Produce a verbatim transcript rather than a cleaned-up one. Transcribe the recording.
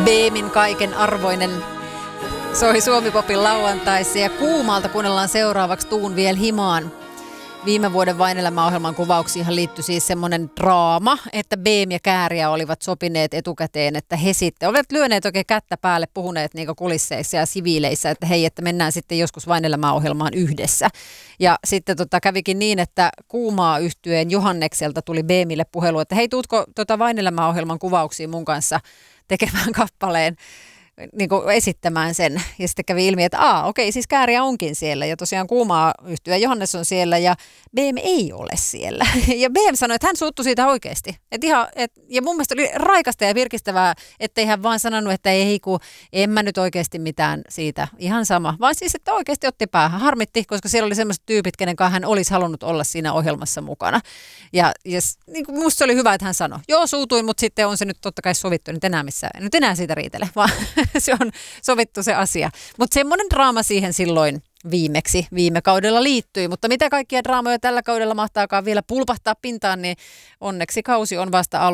Beemin kaiken arvoinen soi Suomi-popin lauantaissa ja kuumalta kuunnellaan seuraavaksi Tuun viel himaan. Viime vuoden Vain elämä-ohjelman kuvauksiinhan liittyi siis semmoinen draama, että Beem ja Kääriä olivat sopineet etukäteen, että he sitten olivat lyöneet oikein kättä päälle, puhuneet niinku kulisseissa ja siviileissä, että hei, että mennään sitten joskus Vain elämä-ohjelmaan yhdessä. Ja sitten tota, kävikin niin, että Kuumaa -yhtyeen Johannekselta tuli Beemille puhelu, että hei, tuutko tota Vain elämä-ohjelman kuvauksiin mun kanssa tekemään kappaleen, niin kuin esittämään sen. Ja sitten kävi ilmi, että aa, okei, siis Kääriä onkin siellä. Ja tosiaan Kuumaa -yhtye Johannes on siellä ja Beem ei ole siellä. Ja Beem sanoi, että hän suuttui siitä oikeasti. Et ihan, et, ja mun mielestä oli raikasta ja virkistävää, ettei hän vaan sanonut, että ei kun en mä nyt oikeasti mitään siitä. Ihan sama. Vaan siis, että oikeasti otti päähän. Harmitti, koska siellä oli sellaiset tyypit, kenen kanssa hän olisi halunnut olla siinä ohjelmassa mukana. Ja, ja niin kuin musta se oli hyvä, että hän sanoi, joo suutuin, mutta sitten on se nyt totta kai sovittu. Nyt enää missään, nyt enää siitä riitele, vaan se on sovittu se asia. Mutta semmoinen draama siihen silloin viimeksi viime kaudella liittyi. Mutta mitä kaikkia draamoja tällä kaudella mahtaakaan vielä pulpahtaa pintaan, niin onneksi kausi on vasta alussa.